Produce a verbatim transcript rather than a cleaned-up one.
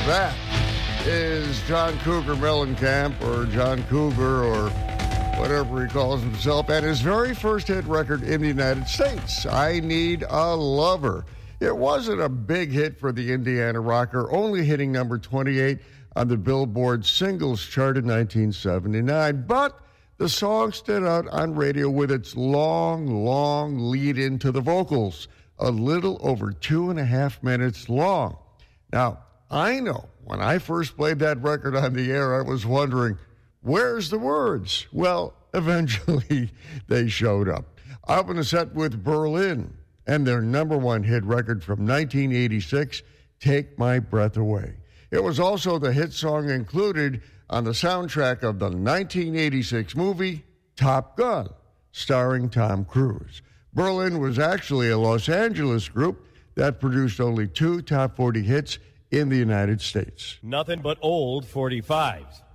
That is John Cougar Mellencamp, or John Cougar, or whatever he calls himself, and his very first hit record in the United States, I Need a Lover. It wasn't a big hit for the Indiana rocker, only hitting number twenty-eight on the Billboard Singles Chart in nineteen seventy-nine, but the song stood out on radio with its long, long lead into the vocals, a little over two and a half minutes long. Now, I know when I first played that record on the air, I was wondering, where's the words? Well, eventually they showed up. Up in a set with Berlin and their number one hit record from nineteen eighty-six, Take My Breath Away. It was also the hit song included on the soundtrack of the nineteen eighty-six movie Top Gun, starring Tom Cruise. Berlin was actually a Los Angeles group that produced only two top forty hits in the United States. Nothing but old forty-fives.